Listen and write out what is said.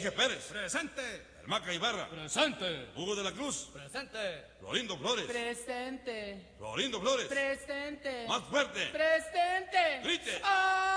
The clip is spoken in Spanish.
Inge Pérez. Presente. El Maca Ibarra. Presente. Hugo de la Cruz. Presente. Florindo Flores. Presente. Florindo Flores. Presente. Más fuerte. Presente. Grite. ¡Ah!